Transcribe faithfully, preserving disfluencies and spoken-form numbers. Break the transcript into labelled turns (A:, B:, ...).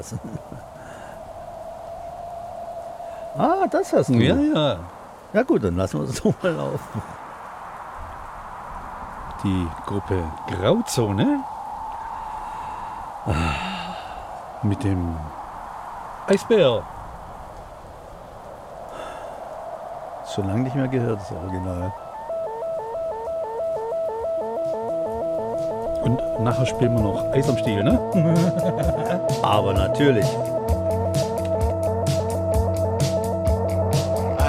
A: Ah, das hast du.
B: Ja, ja.
A: Ja gut, dann lassen wir es doch mal laufen.
B: Die Gruppe Grauzone. Mit dem Eisbär.
A: Schon lange nicht mehr gehört, das Original.
B: Und nachher spielen wir noch Eis am Stiel, ne?
A: Aber natürlich.